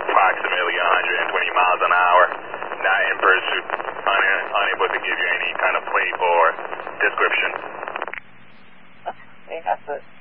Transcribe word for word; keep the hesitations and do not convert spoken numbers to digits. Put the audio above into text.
approximately one hundred twenty miles an hour. Not in pursuit. Un- unable to give you any kind of plate or description. Okay, that's it.